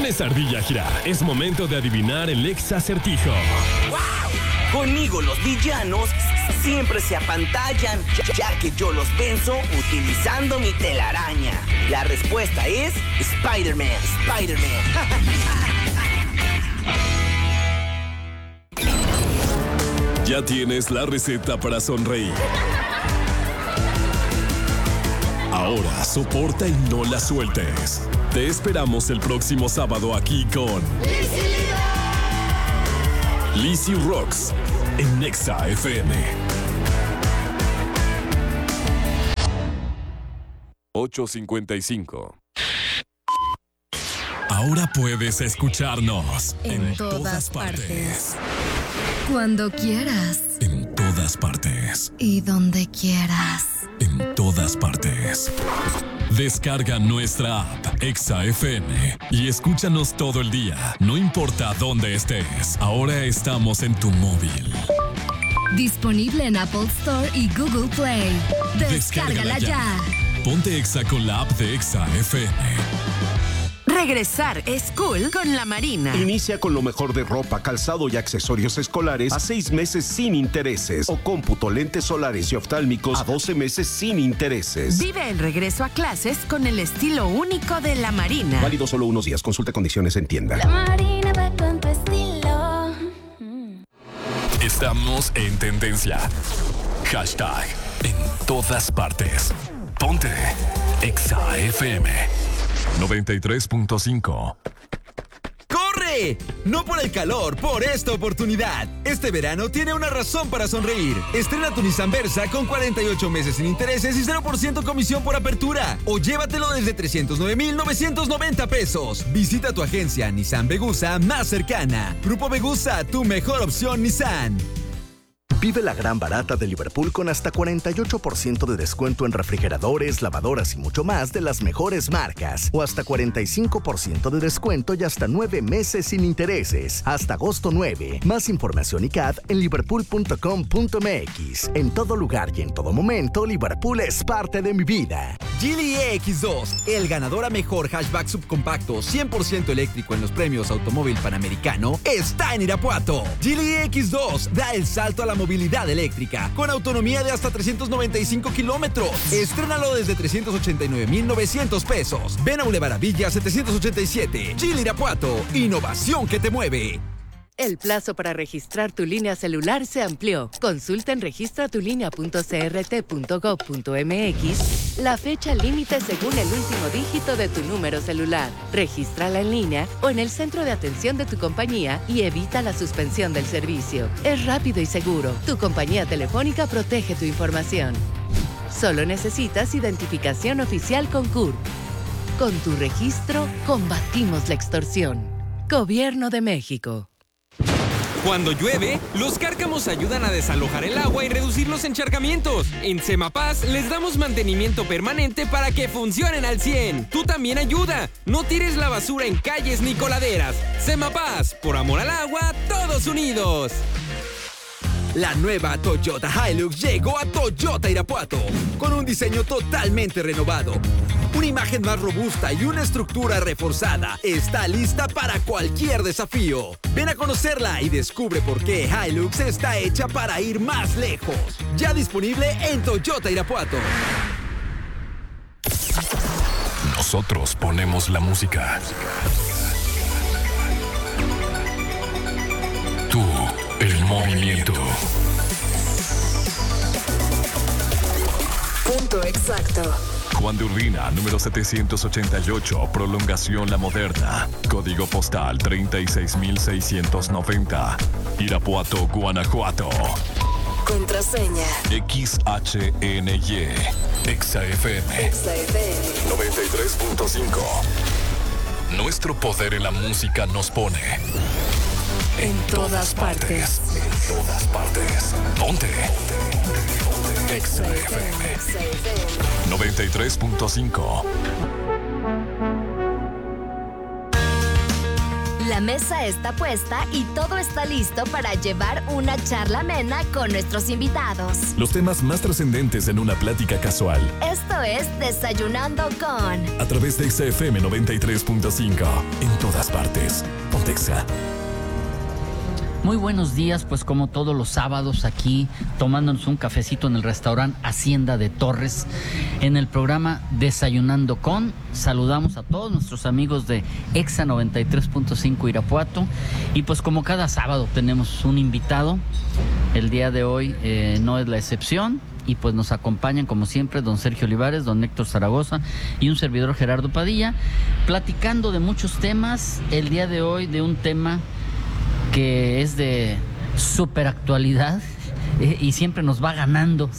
Pones ardilla a girar. Es momento de adivinar el ex acertijo. ¡Wow! Conmigo los villanos siempre se apantallan, ya que yo los venzo utilizando mi telaraña. La respuesta es Spider-Man. Ya tienes la receta para sonreír. Ahora soporta y no la sueltes. Te esperamos el próximo sábado aquí con Lizzy Rocks en Nexa FM. 8:55. Ahora puedes escucharnos en todas partes. Cuando quieras. En todas partes. Y donde quieras. En todas partes. Descarga nuestra app Exa FM y escúchanos todo el día, no importa dónde estés. Ahora estamos en tu móvil. Disponible en Apple Store y Google Play. Descárgala ya. Ponte Exa con la app de Exa FM. Regresar es cool con La Marina. Inicia con lo mejor de ropa, calzado y accesorios escolares a 6 meses sin intereses. O cómputo, lentes solares y oftálmicos a 12 meses sin intereses. Vive el regreso a clases con el estilo único de La Marina. Válido solo unos días. Consulta condiciones en tienda. La Marina va con tu estilo. Estamos en tendencia. Hashtag en todas partes. Ponte Exa FM 93.5. ¡Corre! No por el calor, por esta oportunidad. Este verano tiene una razón para sonreír. Estrena tu Nissan Versa con 48 meses sin intereses y 0% comisión por apertura. O llévatelo desde 309,990 pesos. Visita tu agencia Nissan Vegusa más cercana. Grupo Vegusa, tu mejor opción Nissan. Vive la gran barata de Liverpool con hasta 48% de descuento en refrigeradores, lavadoras y mucho más de las mejores marcas. O hasta 45% de descuento y hasta 9 meses sin intereses. Hasta agosto 9. Más información y CAD en liverpool.com.mx. En todo lugar y en todo momento, Liverpool es parte de mi vida. Geely EX2, el ganador a mejor hatchback subcompacto 100% eléctrico en los premios Automóvil Panamericano, está en Irapuato. Geely EX2 da el salto a la movilidad eléctrica con autonomía de hasta 395 kilómetros. Estrénalo desde 389,900 pesos. Ven a Boulevard Villa 787. Geely Irapuato, innovación que te mueve. El plazo para registrar tu línea celular se amplió. Consulta en registratulinea.crt.gov.mx la fecha límite según el último dígito de tu número celular. Regístrala en línea o en el centro de atención de tu compañía y evita la suspensión del servicio. Es rápido y seguro. Tu compañía telefónica protege tu información. Solo necesitas identificación oficial con CURP. Con tu registro, combatimos la extorsión. Gobierno de México. Cuando llueve, los cárcamos ayudan a desalojar el agua y reducir los encharcamientos. En Semapaz les damos mantenimiento permanente para que funcionen al 100. Tú también ayuda. No tires la basura en calles ni coladeras. Semapaz, por amor al agua, todos unidos. La nueva Toyota Hilux llegó a Toyota Irapuato con un diseño totalmente renovado, una imagen más robusta y una estructura reforzada. Está lista para cualquier desafío. Ven a conocerla y descubre por qué Hilux está hecha para ir más lejos. Ya disponible en Toyota Irapuato. Nosotros ponemos la música. Tú, el movimiento. Punto exacto. Juan de Urbina, número 788, prolongación La Moderna. Código postal 36,690. Irapuato, Guanajuato. Contraseña. XHNY. Exa FM. 93.5. Nuestro poder en la música nos pone en todas partes. En todas partes. Ponte. Exa FM 93.5. La La mesa está puesta y todo está listo para llevar una charla amena con nuestros invitados. Los temas más trascendentes en una plática casual. Esto es Desayunando con... A través de XFM 93.5. En todas partes. Ponte Exa. Muy buenos días, pues como todos los sábados aquí tomándonos un cafecito en el restaurante Hacienda de Torres, en el programa Desayunando con. Saludamos a todos nuestros amigos de Exa 93.5 Irapuato y pues como cada sábado tenemos un invitado, el día de hoy no es la excepción. Y pues nos acompañan como siempre don Sergio Olivares, don Héctor Zaragoza y un servidor Gerardo Padilla, platicando de muchos temas. El día de hoy de un tema que es de súper actualidad y siempre nos va ganando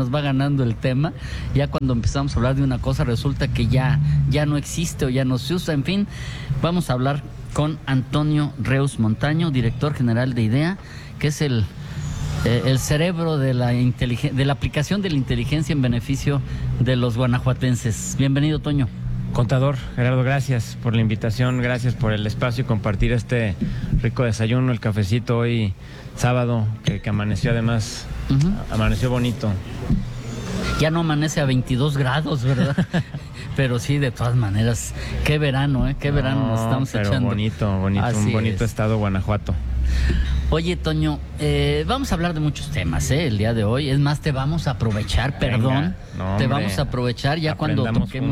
el tema. Ya cuando empezamos a hablar de una cosa resulta que ya no existe o ya no se usa. En fin, vamos a hablar con Antonio Reus Montaño, director general de IDEA, que es el cerebro de la aplicación de la inteligencia en beneficio de los guanajuatenses. Bienvenido, Toño. Contador, Gerardo, gracias por la invitación, gracias por el espacio y compartir este rico desayuno, el cafecito hoy sábado, que amaneció además, amaneció bonito. Ya no amanece a 22 grados, ¿verdad? Pero sí, de todas maneras, qué verano, qué verano nos estamos echando. Bonito, un bonito estado Guanajuato. Oye, Toño, vamos a hablar de muchos temas, el día de hoy. Es más, te vamos a aprovechar, te vamos a aprovechar ya cuando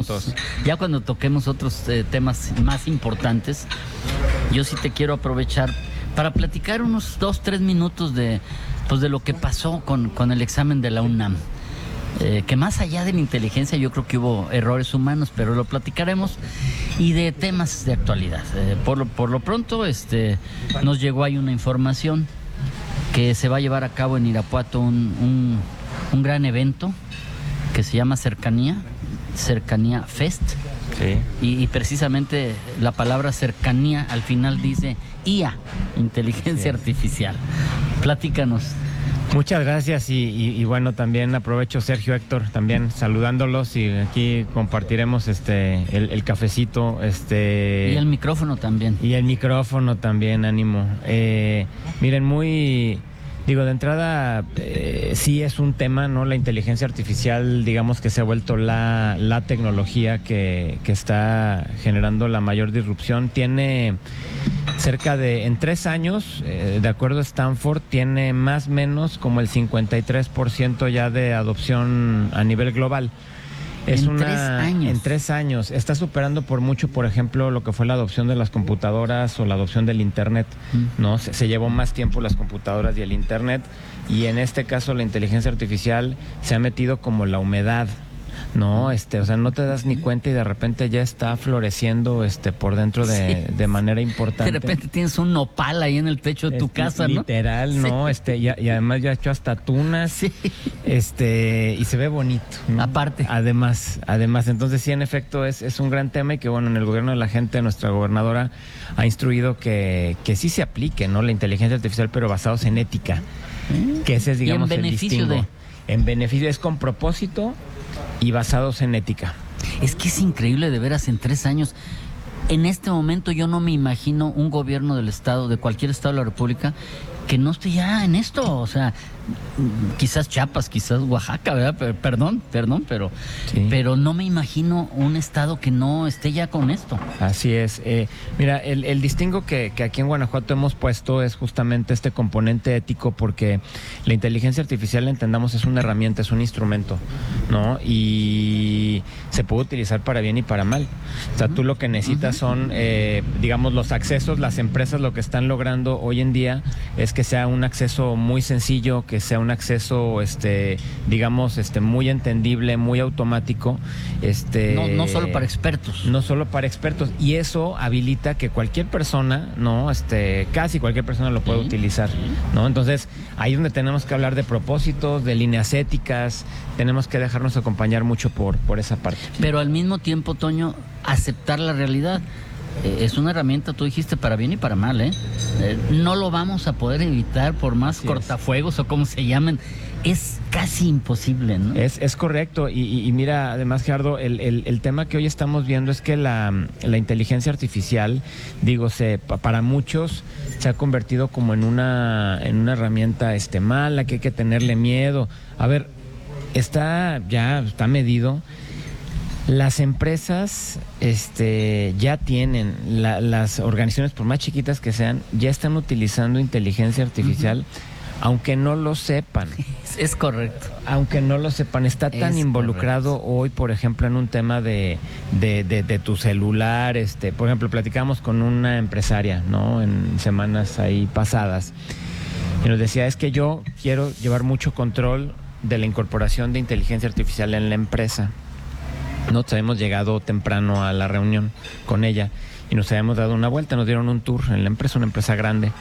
toquemos otros temas más importantes. Yo sí te quiero aprovechar para platicar unos 2-3 minutos de lo que pasó con el examen de la UNAM. Que más allá de la inteligencia yo creo que hubo errores humanos, pero lo platicaremos, y de temas de actualidad. Por lo pronto nos llegó ahí una información que se va a llevar a cabo en Irapuato un gran evento que se llama Cercanía Fest. Sí. Y precisamente la palabra cercanía al final dice IA, inteligencia artificial. Platícanos. Muchas gracias y bueno, también aprovecho, Sergio, Héctor, también saludándolos, y aquí compartiremos el cafecito. Y el micrófono también. Ánimo. Miren, de entrada, sí es un tema, ¿no? La inteligencia artificial, digamos que se ha vuelto la tecnología que está generando la mayor disrupción. Tiene en 3 años, de acuerdo a Stanford, tiene más o menos como el 53% ya de adopción a nivel global. En 3 años. En 3 años. Está superando por mucho, por ejemplo, lo que fue la adopción de las computadoras o la adopción del Internet, ¿no? Se llevó más tiempo las computadoras y el Internet, y en este caso la inteligencia artificial se ha metido como la humedad, ¿no? O sea, no te das ni cuenta y de repente ya está floreciendo por dentro de manera importante. De repente tienes un nopal ahí en el techo de tu casa, ¿no? Literal, ¿no? Y además ya ha hecho hasta tunas. Sí. Y se ve bonito, ¿no? Aparte. Además, entonces sí, en efecto, es un gran tema, y que bueno, en el gobierno de la gente, nuestra gobernadora ha instruido que sí se aplique, ¿no? La inteligencia artificial, pero basados en ética. Que ese es, digamos, y en beneficio el distingo. En beneficio, es con propósito y basados en ética. Es que es increíble, de veras, en 3 años. En este momento yo no me imagino un gobierno del estado, de cualquier estado de la República, que no esté ya en esto. O sea, quizás Chiapas, quizás Oaxaca, ¿verdad? Perdón, pero sí. Pero no me imagino un estado que no esté ya con esto. Así es. Mira, el distingo que aquí en Guanajuato hemos puesto es justamente este componente ético, porque la inteligencia artificial, entendamos, es una herramienta, es un instrumento, ¿no? Y se puede utilizar para bien y para mal. O sea, tú lo que necesitas son, digamos, los accesos. Las empresas lo que están logrando hoy en día es que sea un acceso muy sencillo, que sea un acceso, digamos, muy entendible, muy automático. No solo para expertos. No solo para expertos. Y eso habilita que cualquier persona, ¿no? Casi cualquier persona lo puede utilizar, ¿no? Entonces, ahí es donde tenemos que hablar de propósitos, de líneas éticas, tenemos que dejarnos acompañar mucho por esa parte. Pero al mismo tiempo, Toño, aceptar la realidad. es una herramienta, tú dijiste, para bien y para mal, ¿eh? No lo vamos a poder evitar por más cortafuegos o como se llamen. Es casi imposible, ¿no? Es correcto. Y mira, además, Gerardo, el tema que hoy estamos viendo es que la inteligencia artificial, para muchos se ha convertido como en una herramienta mala, que hay que tenerle miedo. A ver, está medido. Las empresas ya tienen, las organizaciones, por más chiquitas que sean, ya están utilizando inteligencia artificial, aunque no lo sepan. Es correcto. Aunque no lo sepan, está tan involucrado hoy, por ejemplo, en un tema de tu celular. Por ejemplo, platicamos con una empresaria, ¿no? En semanas ahí pasadas, y nos decía, es que yo quiero llevar mucho control de la incorporación de inteligencia artificial en la empresa. Nosotros habíamos llegado temprano a la reunión con ella y nos habíamos dado una vuelta, nos dieron un tour en la empresa, una empresa grande,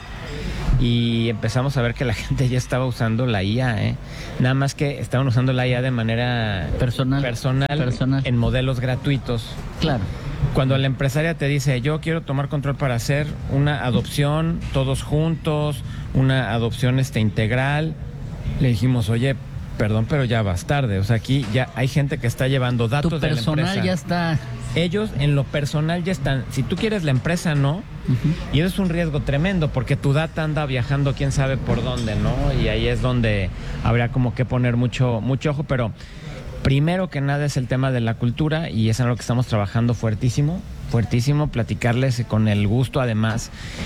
y empezamos a ver que la gente ya estaba usando la IA, nada más que estaban usando la IA de manera personal en modelos gratuitos. Claro. Cuando la empresaria te dice, yo quiero tomar control para hacer una adopción todos juntos, una adopción integral, le dijimos, oye, perdón, pero ya vas tarde. O sea, aquí ya hay gente que está llevando datos de la empresa. Tu personal ya está. Ellos en lo personal ya están. Si tú quieres la empresa, no. Y eso es un riesgo tremendo, porque tu data anda viajando quién sabe por dónde, ¿no? Y ahí es donde habría como que poner mucho ojo. Pero primero que nada es el tema de la cultura, y es en lo que estamos trabajando fuertísimo, platicarles con el gusto. Además,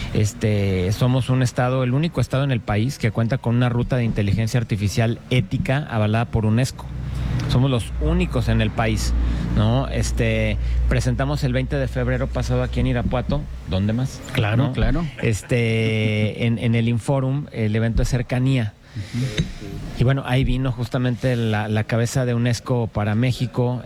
somos un estado, el único estado en el país que cuenta con una ruta de inteligencia artificial ética avalada por UNESCO. Somos los únicos en el país, ¿no? Presentamos el 20 de febrero pasado aquí en Irapuato. ¿Dónde más? Claro, ¿no? claro. En el Inforum, el evento de cercanía. Y bueno, ahí vino justamente la cabeza de UNESCO para México,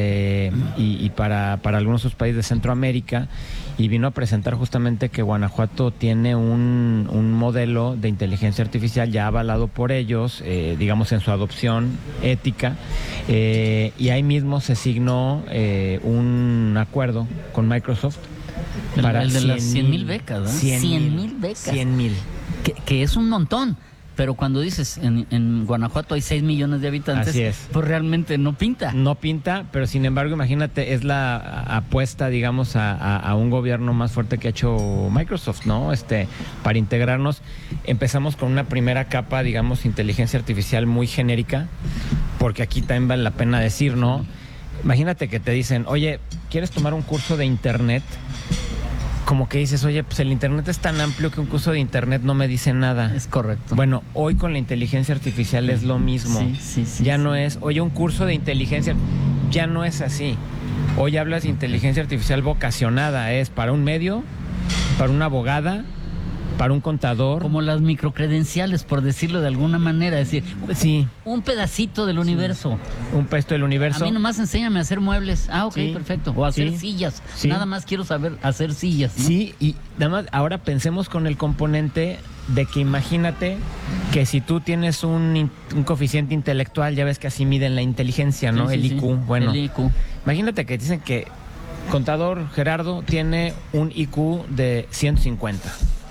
y para algunos de sus países de Centroamérica, y vino a presentar justamente que Guanajuato tiene un modelo de inteligencia artificial ya avalado por ellos, digamos en su adopción ética, y ahí mismo se signó un acuerdo con Microsoft para el de las 100,000 becas, ¿no? 100,000 becas. 100,000. Que es un montón. Pero cuando dices, en Guanajuato hay 6 millones de habitantes, así es, pues realmente no pinta. No pinta, pero sin embargo, imagínate, es la apuesta, digamos, a un gobierno más fuerte que ha hecho Microsoft, ¿no? Para integrarnos. Empezamos con una primera capa, digamos, inteligencia artificial muy genérica, porque aquí también vale la pena decir, ¿no? Imagínate que te dicen, oye, ¿quieres tomar un curso de internet? Como que dices, oye, pues el internet es tan amplio que un curso de internet no me dice nada. Es correcto. Bueno, hoy con la inteligencia artificial es lo mismo. Sí, ya no es, oye, un curso de inteligencia, ya no es así. Hoy hablas de inteligencia artificial vocacionada, es para un medio, para una abogada, para un contador. Como las microcredenciales, por decirlo de alguna manera, es decir, sí, un pedacito del universo. Un pedacito del universo. A mí nomás enséñame a hacer muebles. Ah, ok, sí, perfecto. O hacer sillas. Sí. Nada más quiero saber hacer sillas, ¿no? Sí, y nada más ahora pensemos con el componente de que imagínate que si tú tienes un coeficiente intelectual, ya ves que así miden la inteligencia, ¿no? Sí, el IQ. Sí. Bueno, el IQ. Imagínate que dicen que contador Gerardo tiene un IQ de 150.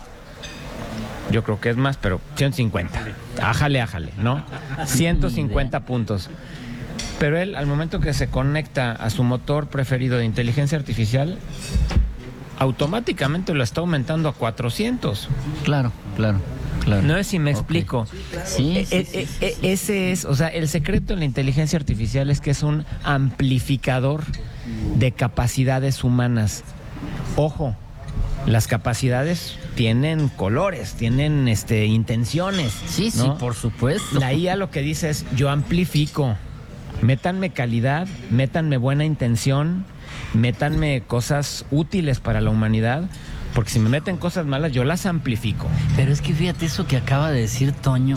Yo creo que es más, pero 150. Ájale, ¿no? 150 puntos. Pero él, al momento que se conecta a su motor preferido de inteligencia artificial, automáticamente lo está aumentando a 400. Claro. No sé si me explico. Sí. Ese es, o sea, el secreto de la inteligencia artificial es que es un amplificador de capacidades humanas. Ojo, las capacidades tienen colores, tienen intenciones. Sí, ¿no? sí, por supuesto. La IA lo que dice es, yo amplifico. Métanme calidad, métanme buena intención, métanme cosas útiles para la humanidad, porque si me meten cosas malas, yo las amplifico. Pero es que fíjate eso que acaba de decir Toño.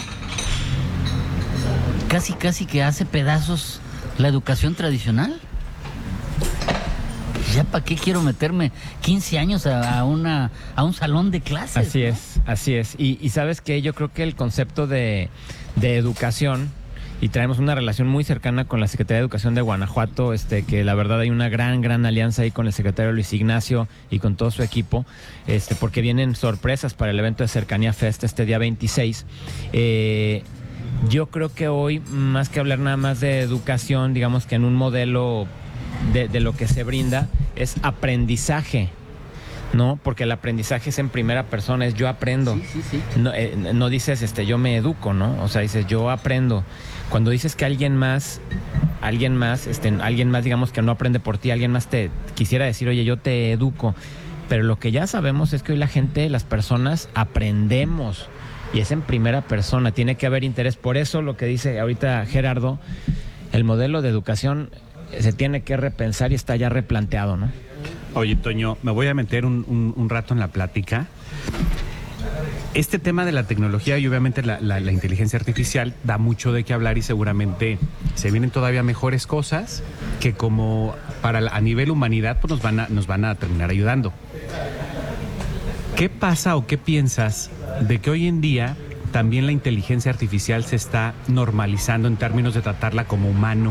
Casi que hace pedazos la educación tradicional. ¿Ya para qué quiero meterme 15 años a un salón de clases? Así es. Y sabes que yo creo que el concepto de educación y traemos una relación muy cercana con la Secretaría de Educación de Guanajuato, que la verdad hay una gran alianza ahí con el secretario Luis Ignacio y con todo su equipo, porque vienen sorpresas para el evento de Cercanía Fest este día 26. Yo creo que hoy, más que hablar nada más de educación, digamos que en un modelo de lo que se brinda, es aprendizaje, ¿no? Porque el aprendizaje es en primera persona, es yo aprendo. Sí. No dices, yo me educo, ¿no? O sea, dices, yo aprendo. Cuando dices que alguien más, digamos, que no aprende por ti, alguien más te quisiera decir, oye, yo te educo. Pero lo que ya sabemos es que hoy las personas aprendemos. Y es en primera persona, tiene que haber interés. Por eso lo que dice ahorita Gerardo, el modelo de educación se tiene que repensar y está ya replanteado, ¿no? Oye, Toño, me voy a meter un rato en la plática. Este tema de la tecnología y obviamente la inteligencia artificial da mucho de qué hablar y seguramente se vienen todavía mejores cosas que como a nivel humanidad pues nos van a terminar ayudando. ¿Qué pasa o qué piensas de que hoy en día también la inteligencia artificial se está normalizando en términos de tratarla como humano?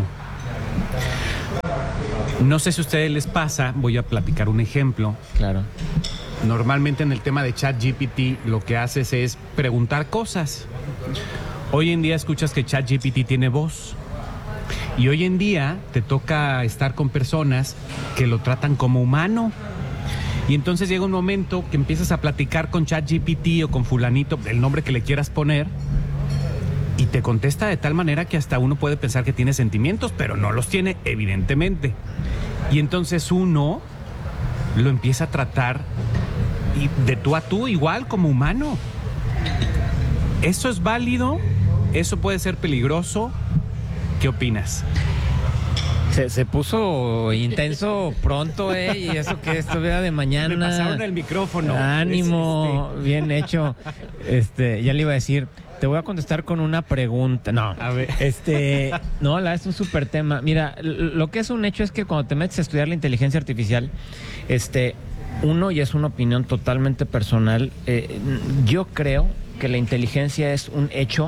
No sé si a ustedes les pasa, voy a platicar un ejemplo. Claro. Normalmente en el tema de ChatGPT lo que haces es preguntar cosas. Hoy en día escuchas que ChatGPT tiene voz. Y hoy en día te toca estar con personas que lo tratan como humano. Y entonces llega un momento que empiezas a platicar con ChatGPT o con fulanito, el nombre que le quieras poner, y te contesta de tal manera que hasta uno puede pensar que tiene sentimientos, pero no los tiene, evidentemente. Y entonces uno lo empieza a tratar de tú a tú, igual como humano. ¿Eso es válido? ¿Eso puede ser peligroso? ¿Qué opinas? Se puso intenso pronto, y eso que esto era de mañana. Me pasaron el micrófono. Ánimo, bien hecho. Ya le iba a decir, te voy a contestar con una pregunta. No, a ver. No, es un súper tema. Mira, lo que es un hecho es que cuando te metes a estudiar la inteligencia artificial, uno, y es una opinión totalmente personal, yo creo que la inteligencia es un hecho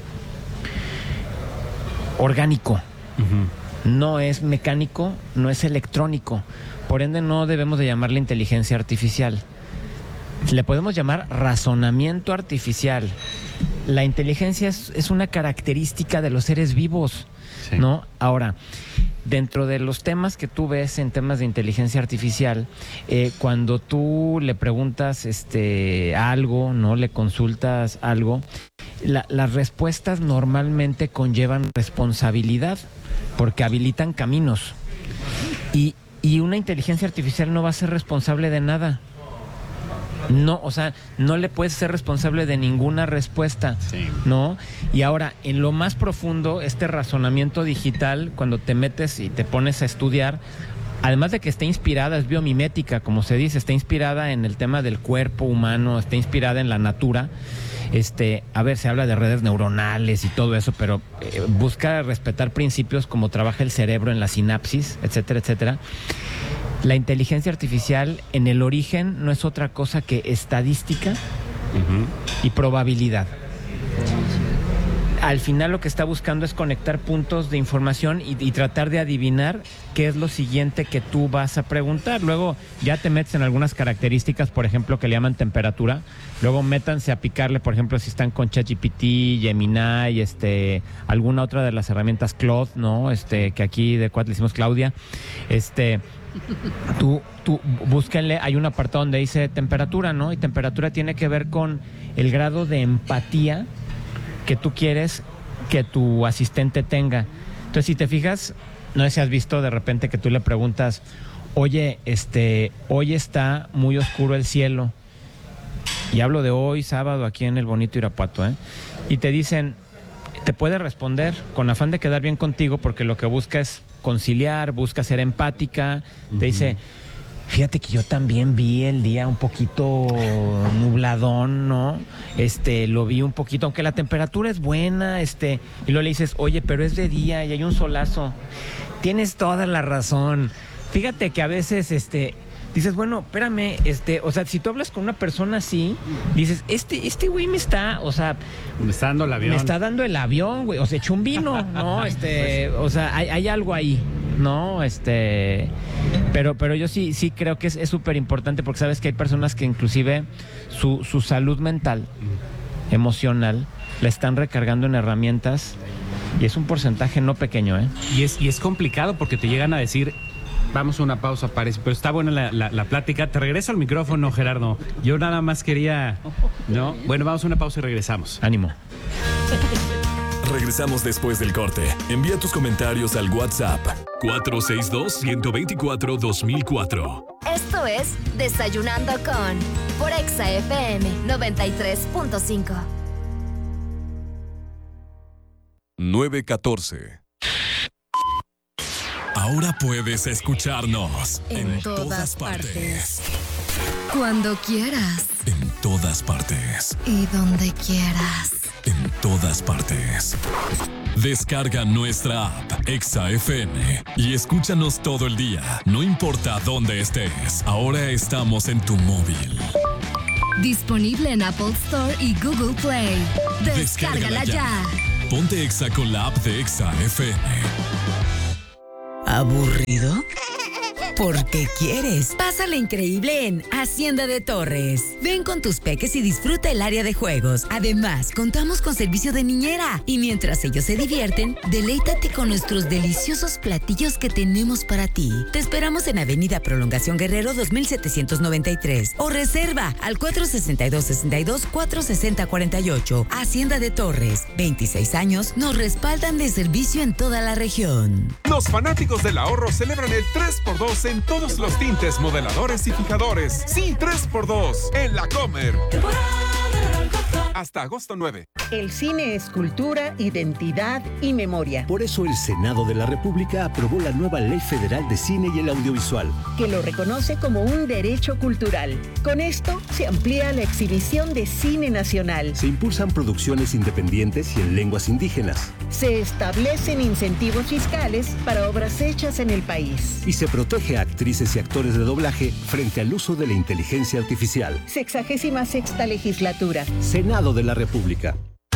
orgánico. Uh-huh. No es mecánico, no es electrónico. Por ende, no debemos de llamarle inteligencia artificial. Le podemos llamar razonamiento artificial. La inteligencia es una característica de los seres vivos, sí, ¿no? Ahora, dentro de los temas que tú ves en temas de inteligencia artificial, cuando tú le preguntas algo, ¿no? Le consultas algo, las respuestas normalmente conllevan responsabilidad, porque habilitan caminos. Y una inteligencia artificial no va a ser responsable de nada. No, o sea, no le puedes ser responsable de ninguna respuesta, sí, ¿no? Y ahora, en lo más profundo, este razonamiento digital, cuando te metes y te pones a estudiar, además de que está inspirada, es biomimética, como se dice, está inspirada en el tema del cuerpo humano, está inspirada en la natura. A ver, se habla de redes neuronales y todo eso, pero busca respetar principios como trabaja el cerebro en la sinapsis, etcétera, etcétera. La inteligencia artificial en el origen no es otra cosa que estadística, uh-huh, y probabilidad. Al final lo que está buscando es conectar puntos de información y tratar de adivinar qué es lo siguiente que tú vas a preguntar. Luego ya te metes en algunas características, por ejemplo, que le llaman temperatura. Luego métanse a picarle, por ejemplo, si están con ChatGPT, Gemini, alguna otra de las herramientas Claude, ¿no? Que aquí de Cuat le decimos Claudia. Tú búsquenle, hay un apartado donde dice temperatura, ¿no? Y temperatura tiene que ver con el grado de empatía que tú quieres que tu asistente tenga. Entonces, si te fijas, no sé si has visto de repente que tú le preguntas, oye, hoy está muy oscuro el cielo. Y hablo de hoy, sábado, aquí en el bonito Irapuato, y te dicen, te puede responder con afán de quedar bien contigo, porque lo que busca es conciliar, busca ser empática. Uh-huh. Te dice, fíjate que yo también vi el día un poquito nubladón, ¿no? Lo vi un poquito, aunque la temperatura es buena, y luego le dices, oye, pero es de día y hay un solazo. Tienes toda la razón. Fíjate que a veces, dices, bueno, espérame, o sea, si tú hablas con una persona así, dices, este güey me está, o sea, me está dando el avión. Me está dando el avión, güey, o sea, echó un vino, ¿no? O sea, hay algo ahí, ¿no? Pero yo sí creo que es súper importante, porque sabes que hay personas que inclusive su salud mental, emocional, la están recargando en herramientas, y es un porcentaje no pequeño, ¿eh? Y es complicado porque te llegan a decir, vamos a una pausa, parece, pero está buena la plática. Te regreso al micrófono, Gerardo. Yo nada más quería, ¿no? Bueno, vamos a una pausa y regresamos. Ánimo. Regresamos después del corte. Envía tus comentarios al WhatsApp 462-124-2004. Esto es Desayunando con por Exa FM 93.5. 9:14. Ahora puedes escucharnos en todas partes. Cuando quieras. En todas partes. Y donde quieras. En todas partes. Descarga nuestra app Exa FM y escúchanos todo el día, no importa dónde estés. Ahora estamos en tu móvil. Disponible en Apple Store y Google Play. Descárgala ya. Ponte Exa con la app de Exa FM. ¿Aburrido? Porque quieres. Pásala increíble en Hacienda de Torres. Ven con tus peques y disfruta el área de juegos. Además, contamos con servicio de niñera. Y mientras ellos se divierten, deleítate con nuestros deliciosos platillos que tenemos para ti. Te esperamos en Avenida Prolongación Guerrero 2793. O reserva al 462-460-48. Hacienda de Torres. 26 años nos respaldan de servicio en toda la región. Los fanáticos del ahorro celebran el 3x2 en todos los tintes, modeladores y fijadores. Sí, 3x2 en La Comer. Hasta agosto 9. El cine es cultura, identidad y memoria. Por eso el Senado de la República aprobó la nueva Ley Federal de Cine y el Audiovisual, que lo reconoce como un derecho cultural. Con esto se amplía la exhibición de cine nacional. Se impulsan producciones independientes y en lenguas indígenas. Se establecen incentivos fiscales para obras hechas en el país. Y se protege a actrices y actores de doblaje frente al uso de la inteligencia artificial. 66ª legislatura. Senado de la República.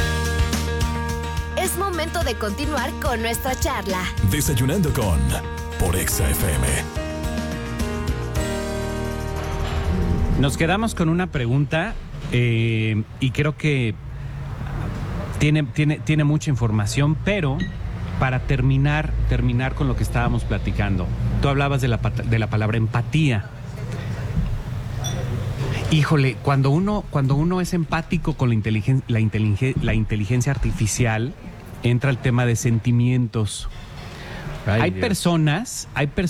Es momento de continuar con nuestra charla. Desayunando con por Exa FM. Nos quedamos con una pregunta y creo que tiene mucha información, pero para terminar con lo que estábamos platicando, tú hablabas de la palabra empatía. Híjole, cuando uno es empático con la inteligencia artificial, entra el tema de sentimientos. Hay personas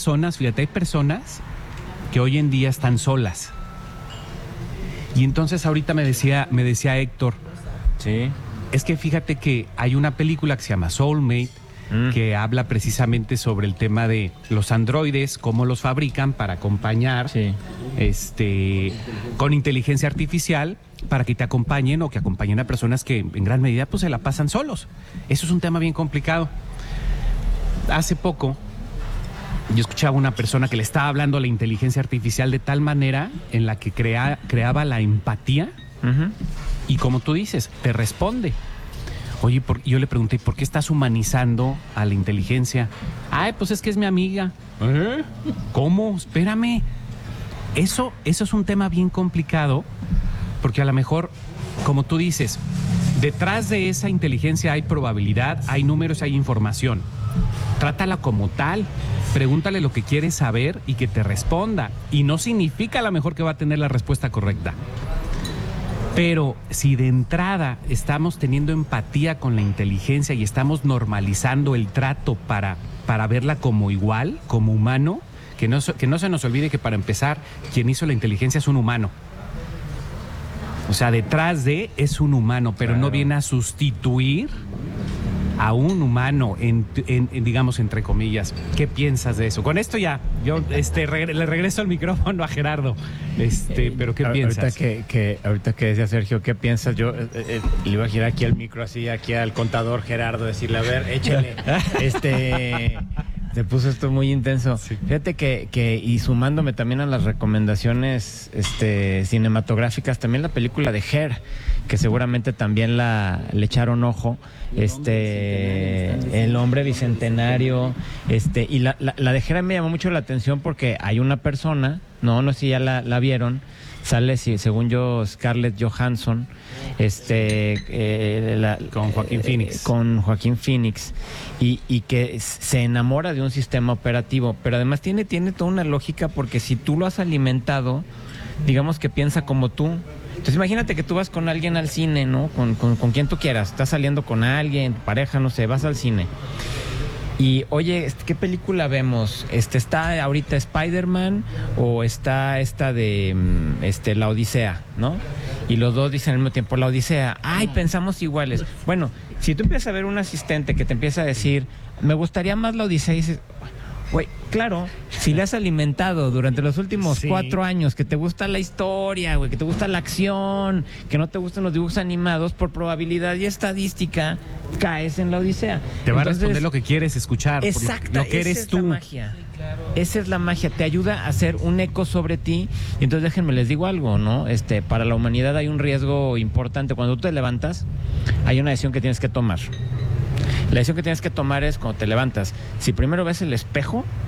que hoy en día están solas. Y entonces ahorita me decía Héctor, sí, es que fíjate que hay una película que se llama Soulmate, que habla precisamente sobre el tema de los androides, cómo los fabrican para acompañar, sí, con inteligencia artificial, para que te acompañen o que acompañen a personas que en gran medida pues se la pasan solos. Eso es un tema bien complicado. Hace poco yo escuchaba a una persona que le estaba hablando a la inteligencia artificial de tal manera en la que creaba la empatía, y como tú dices, te responde. Oye, yo le pregunté, ¿por qué estás humanizando a la inteligencia? Ay, pues es que es mi amiga. ¿Cómo? Espérame. Eso es un tema bien complicado, porque a lo mejor, como tú dices, detrás de esa inteligencia hay probabilidad, hay números, hay información. Trátala como tal, pregúntale lo que quieres saber y que te responda. Y no significa a lo mejor que va a tener la respuesta correcta. Pero si de entrada estamos teniendo empatía con la inteligencia y estamos normalizando el trato para verla como igual, como humano, que no se nos olvide que para empezar, quien hizo la inteligencia es un humano. O sea, detrás de es un humano, pero no viene a sustituir a un humano, digamos, entre comillas. ¿Qué piensas de eso? Con esto ya, yo le regreso el micrófono a Gerardo. Pero ¿qué piensas? Ahorita que decía Sergio, ¿qué piensas? Yo le iba a girar aquí al micro, así, aquí al contador Gerardo, decirle, a ver, échale. Se puso esto muy intenso. Sí. Fíjate que y sumándome también a las recomendaciones cinematográficas, también la película de Her, que seguramente también le echaron ojo, El hombre bicentenario, y la de Her me llamó mucho la atención porque hay una persona, no sé si ya la vieron, sale, según yo, Scarlett Johansson, con Joaquín Phoenix. Con Joaquín Phoenix, y que se enamora de un sistema operativo, pero además tiene toda una lógica, porque si tú lo has alimentado, digamos que piensa como tú. Entonces imagínate que tú vas con alguien al cine, ¿no? Con quien tú quieras, estás saliendo con alguien, tu pareja, no sé, vas al cine. Y, oye, ¿qué película vemos? ¿Está ahorita Spider-Man o está esta de La Odisea, ¿no? Y los dos dicen al mismo tiempo, La Odisea. ¡Ay, pensamos iguales! Bueno, si tú empiezas a ver un asistente que te empieza a decir, me gustaría más La Odisea, y dices, güey, claro, si le has alimentado durante los últimos 4 años que te gusta la historia, güey, que te gusta la acción, que no te gustan los dibujos animados, por probabilidad y estadística, caes en La Odisea. Te va a responder lo que quieres escuchar. Exacto, lo que eres tú. La magia. Esa es la magia, te ayuda a hacer un eco sobre ti. Y entonces déjenme les digo algo, ¿no? Para la humanidad hay un riesgo importante. Cuando tú te levantas, hay una decisión que tienes que tomar. La decisión que tienes que tomar es, cuando te levantas, si primero ves el espejo